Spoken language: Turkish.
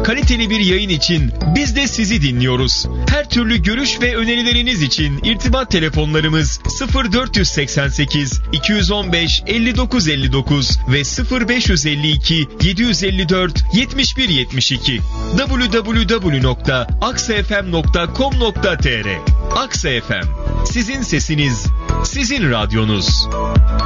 kaliteli bir yayın için biz de sizi dinliyoruz. Her türlü görüş ve önerileriniz için irtibat telefonlarımız 0488 215 5959 ve 0552 754 7172. www.aksafm.com.tr. Aksa FM, sizin sesiniz, sizin radyonuz.